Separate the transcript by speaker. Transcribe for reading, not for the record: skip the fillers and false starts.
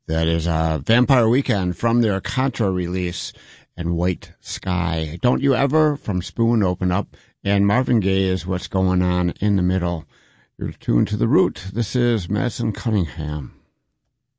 Speaker 1: That is Vampire Weekend from their Contra release and White Sky. Don't You Ever from Spoon open up, and Marvin Gaye is What's Going On in the Middle. You're tuned to The Root. This is Madison Cunningham.